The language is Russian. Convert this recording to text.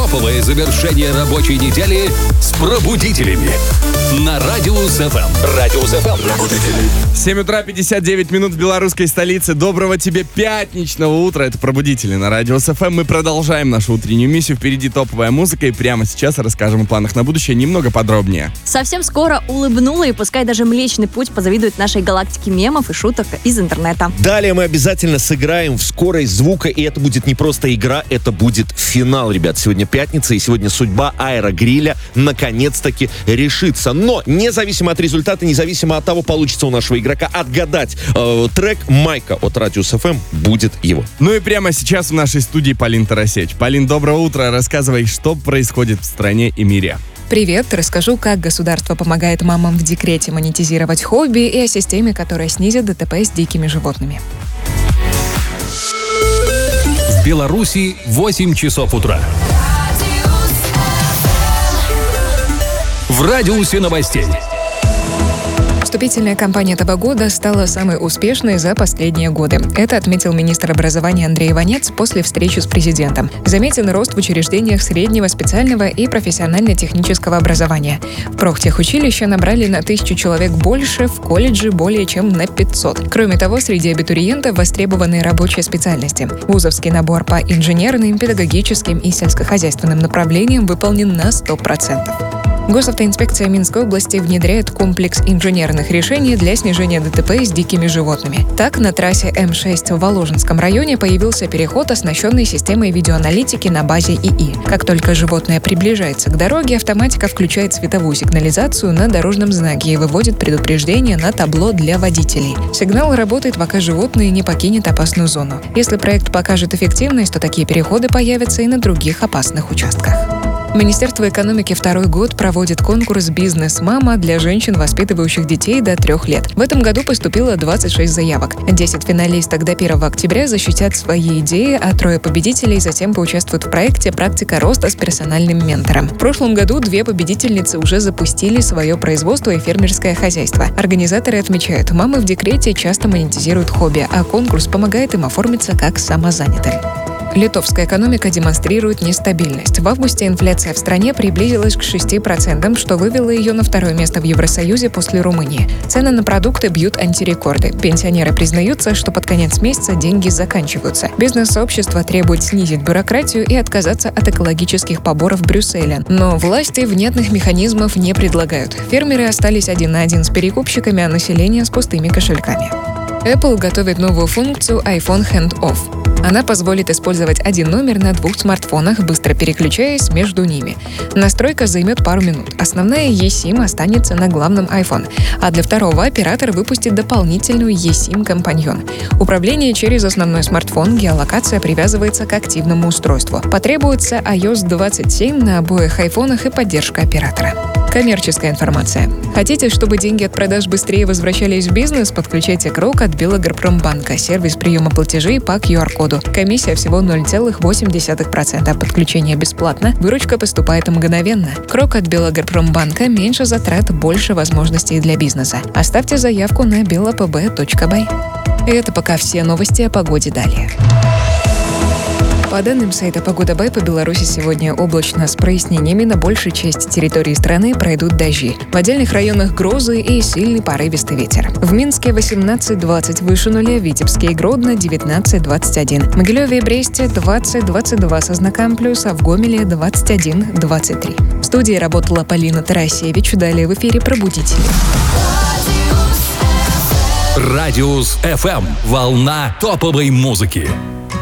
топовое завершение рабочей недели с пробудителями на Радиус ФМ. Радиус ФМ. Пробудители. 7 утра 59 минут в белорусской столице. Доброго тебе пятничного утра. Это пробудители на Радиус ФМ. Мы продолжаем нашу утреннюю миссию. Впереди топовая музыка. И прямо сейчас расскажем о планах на будущее немного подробнее. Совсем скоро улыбнула, и пускай даже Млечный Путь позавидует нашей галактике мемов и шуток из интернета. Далее мы обязательно сыграем в скорость звука. И это будет не просто игра, это будет финал, ребят. Сегодня пятница, и сегодня судьба аэрогриля наконец-таки решится. Но независимо от результата, независимо от того, получится у нашего игрока отгадать трек, майка от Радиус ФМ будет его. Ну и прямо сейчас в нашей студии Полин Тарасевич. Полин, доброе утро. Рассказывай, что происходит в стране и мире. Привет, расскажу, как государство помогает мамам в декрете монетизировать хобби и о системе, которая снизит ДТП с дикими животными. В Беларуси 8 часов утра. В радиусе новостей. Вступительная кампания этого года стала самой успешной за последние годы. Это отметил министр образования Андрей Иванец после встречи с президентом. Заметен рост в учреждениях среднего, специального и профессионально-технического образования. В профтехучилище набрали на 1000 человек больше, в колледже более чем на 500. Кроме того, среди абитуриентов востребованы рабочие специальности. Вузовский набор по инженерным, педагогическим и сельскохозяйственным направлениям выполнен на 100%. Госавтоинспекция Минской области внедряет комплекс инженерных решений для снижения ДТП с дикими животными. Так, на трассе М6 в Воложенском районе появился переход, оснащенный системой видеоаналитики на базе ИИ. Как только животное приближается к дороге, автоматика включает световую сигнализацию на дорожном знаке и выводит предупреждение на табло для водителей. Сигнал работает, пока животное не покинет опасную зону. Если проект покажет эффективность, то такие переходы появятся и на других опасных участках. Министерство экономики второй год проводит конкурс «Бизнес-мама» для женщин, воспитывающих детей до 3 лет. В этом году поступило 26 заявок. 10 финалисток до 1 октября защитят свои идеи, а 3 победителей затем поучаствуют в проекте «Практика роста с персональным ментором». В прошлом году 2 победительницы уже запустили свое производство и фермерское хозяйство. Организаторы отмечают, мамы в декрете часто монетизируют хобби, а конкурс помогает им оформиться как самозанятым. Литовская экономика демонстрирует нестабильность. В августе инфляция в стране приблизилась к 6%, что вывело ее на 2 место в Евросоюзе после Румынии. Цены на продукты бьют антирекорды. Пенсионеры признаются, что под конец месяца деньги заканчиваются. Бизнес-сообщество требует снизить бюрократию и отказаться от экологических поборов Брюсселя. Но власти внятных механизмов не предлагают. Фермеры остались 1 на 1 с перекупщиками, а население с пустыми кошельками. Apple готовит новую функцию iPhone Hand-Off. Она позволит использовать один номер на 2 смартфонах, быстро переключаясь между ними. Настройка займет пару минут. Основная eSIM останется на главном iPhone, а для второго оператор выпустит дополнительную eSIM-компаньон. Управление через основной смартфон, геолокация привязывается к активному устройству. Потребуется iOS 27 на обоих айфонах и поддержка оператора. Коммерческая информация. Хотите, чтобы деньги от продаж быстрее возвращались в бизнес? Подключайте Крок от Белагропромбанка, сервис приема платежей по QR-коду. Комиссия всего 0,8%. Подключение бесплатно, выручка поступает мгновенно. Крок от Белагропромбанка, меньше затрат, больше возможностей для бизнеса. Оставьте заявку на belapb.by. И это пока все новости о погоде. Далее. По данным сайта «Погода.бай», по Беларуси сегодня облачно с прояснениями. На большей части территории страны пройдут дожди. В отдельных районах грозы и сильный порывистый ветер. В Минске 18-20 выше нуля, в Витебске и Гродно 19-21. В Могилеве и Бресте 20-22 со знаком плюс, а в Гомеле 21-23. В студии работала Полина Тарасевич. Далее в эфире «Пробудители». Радиус ФМ. Волна топовой музыки.